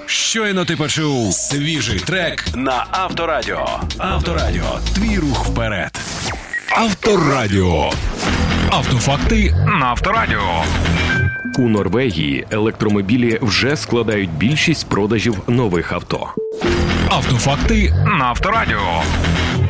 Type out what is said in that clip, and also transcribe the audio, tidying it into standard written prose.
Щойно ти почув свіжий трек на Авторадіо. Авторадіо. Твій рух вперед. Авторадіо. Автофакти на Авторадіо. У Норвегії електромобілі вже складають більшість продажів нових авто. Автофакти на Авторадіо.